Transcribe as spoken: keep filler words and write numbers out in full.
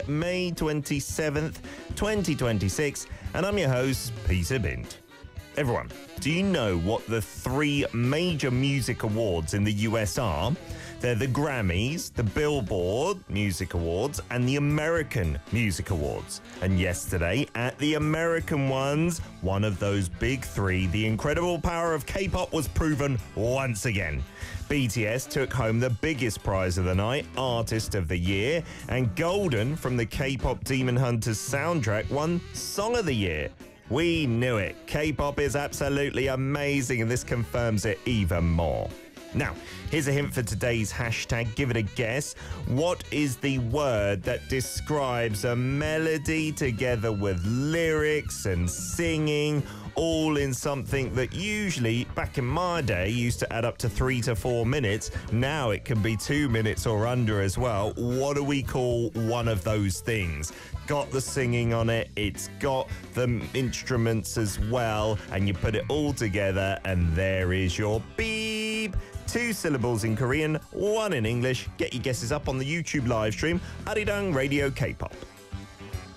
May twenty-seventh, twenty twenty-six, and I'm your host, Peter Bint. Everyone, do you know what the three major music awards in the U S are? They're the Grammys, the Billboard Music Awards, and the American Music Awards. And yesterday, at the American ones, one of those big three, the incredible power of K-pop was proven once again. B T S took home the biggest prize of the night, Artist of the Year, and Golden from the K-pop Demon Hunters soundtrack won Song of the Year. We knew it. K-pop is absolutely amazing, and this confirms it even more. Now, here's a hint for today's hashtag. Give it a guess. What is the word that describes a melody together with lyrics and singing, all in something that usually, back in my day, used to add up to three to four minutes. Now it can be two minutes or under as well. What do we call one of those things? Got the singing on it, it's got the instruments as well, and you put it all together, and there is your beep. Two syllables in Korean, one in English. Get your guesses up on the YouTube live stream, Arirang Radio K-pop.